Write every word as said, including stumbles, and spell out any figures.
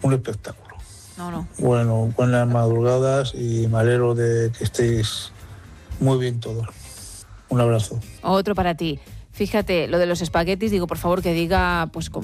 un espectáculo. No, no. Bueno, buenas madrugadas y me alegro de que estéis muy bien todos. Un abrazo. Otro para ti. Fíjate, lo de los espaguetis, digo, por favor, que diga, pues,